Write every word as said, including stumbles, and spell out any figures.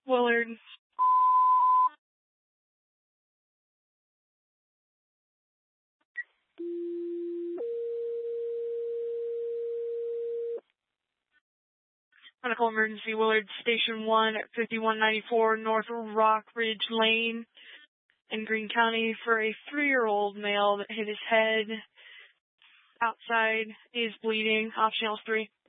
Willard. Medical emergency, Willard Station one at fifty-one ninety-four North Rock Ridge Lane in Greene County for a three-year-old male that hit his head outside. He is bleeding. Option L three.